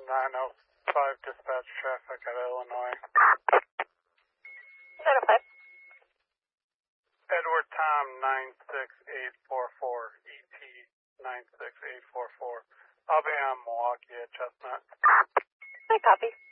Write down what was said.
905 dispatch traffic at Illinois. 905. Edward Tom 96844, ET 96844. I'll be on Milwaukee at Chestnut. I copy.